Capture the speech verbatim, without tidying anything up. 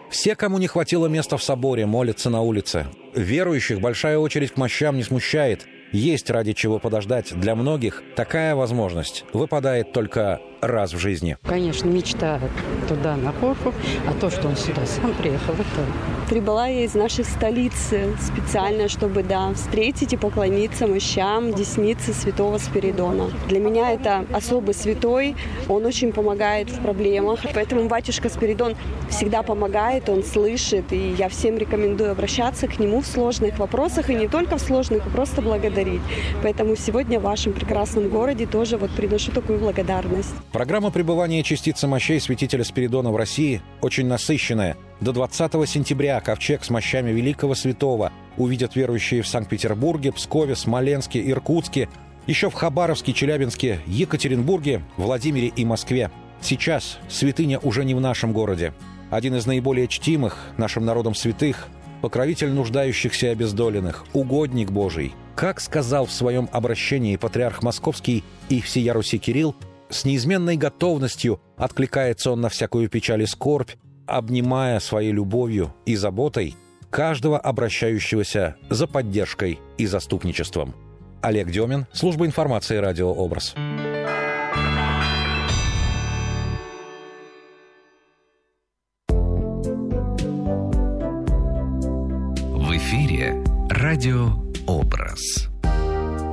Все, кому не хватило места в соборе, молятся на улице. Верующих большая очередь к мощам не смущает. Есть ради чего подождать. Для многих такая возможность выпадает только раз в жизни. Конечно, мечта туда, на Корфу, а то, что он сюда сам приехал, это... Прибыла я из нашей столицы специально, чтобы, да, встретить и поклониться мощам десницы святого Спиридона. Для меня это особый святой, он очень помогает в проблемах, поэтому батюшка Спиридон всегда помогает, он слышит, и я всем рекомендую обращаться к нему в сложных вопросах, и не только в сложных, а просто благодарить. Поэтому сегодня в вашем прекрасном городе тоже вот приношу такую благодарность. Программа пребывания частицы мощей святителя Спиридона в России очень насыщенная. До двадцатого сентября ковчег с мощами великого святого увидят верующие в Санкт-Петербурге, Пскове, Смоленске, Иркутске, еще в Хабаровске, Челябинске, Екатеринбурге, Владимире и Москве. Сейчас святыня уже не в нашем городе. Один из наиболее чтимых нашим народом святых, покровитель нуждающихся и обездоленных, угодник Божий. Как сказал в своем обращении патриарх Московский и всея Руси Кирилл, с неизменной готовностью откликается он на всякую печаль и скорбь, обнимая своей любовью и заботой каждого обращающегося за поддержкой и заступничеством. Олег Демин, служба информации «Радио Образ». В эфире «Радио Образ».